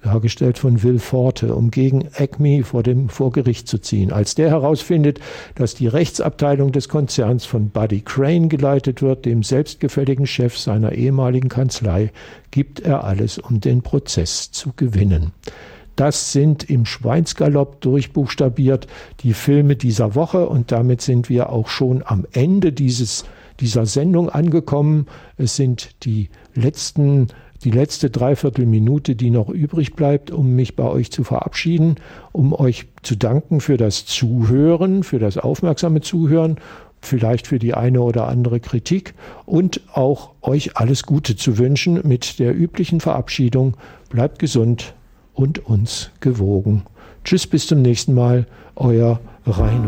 dargestellt von Will Forte, um gegen Acme vor Gericht zu ziehen. Als der herausfindet, dass die Rechtsabteilung des Konzerns von Buddy Crane geleitet wird, dem selbstgefälligen Chef seiner ehemaligen Kanzlei, gibt er alles, um den Prozess zu gewinnen. Das sind im Schweinsgalopp durchbuchstabiert die Filme dieser Woche und damit sind wir auch schon am Ende dieser Sendung angekommen. Es sind die letzte Dreiviertelminute, die noch übrig bleibt, um mich bei euch zu verabschieden, um euch zu danken für das Zuhören, für das aufmerksame Zuhören, vielleicht für die eine oder andere Kritik und auch euch alles Gute zu wünschen mit der üblichen Verabschiedung. Bleibt gesund und uns gewogen. Tschüss, bis zum nächsten Mal, euer Reino.